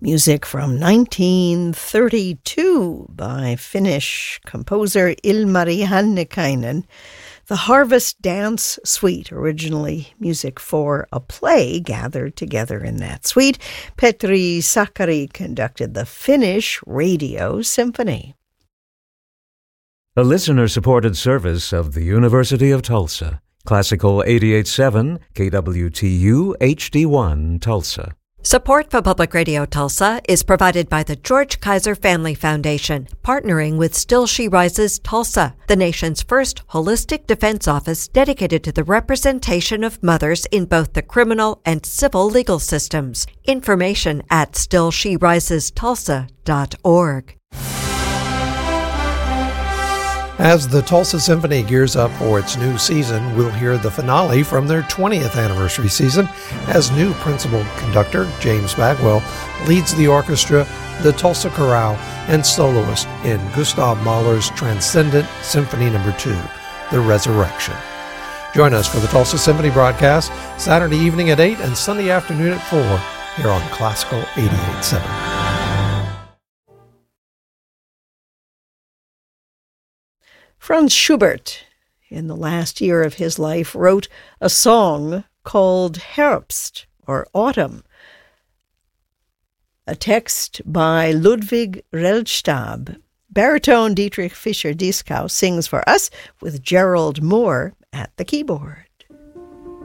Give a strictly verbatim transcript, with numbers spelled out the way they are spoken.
Music from nineteen thirty-two by Finnish composer Ilmari Hannikainen. The Harvest Dance Suite, originally music for a play gathered together in that suite. Petri Sakari conducted the Finnish Radio Symphony. A listener-supported service of the University of Tulsa. Classical eighty-eight point seven, K W T U H D one, Tulsa. Support for Public Radio Tulsa is provided by the George Kaiser Family Foundation, partnering with Still She Rises Tulsa, the nation's first holistic defense office dedicated to the representation of mothers in both the criminal and civil legal systems. Information at still she rises tulsa dot org. As the Tulsa Symphony gears up for its new season, we'll hear the finale from their twentieth anniversary season as new principal conductor James Bagwell leads the orchestra, the Tulsa Chorale, and soloist in Gustav Mahler's Transcendent Symphony Number two, The Resurrection. Join us for the Tulsa Symphony broadcast Saturday evening at eight and Sunday afternoon at four here on Classical eighty-eight point seven. Franz Schubert, in the last year of his life, wrote a song called Herbst, or Autumn, a text by Ludwig Rellstab. Baritone Dietrich Fischer-Dieskau sings for us with Gerald Moore at the keyboard.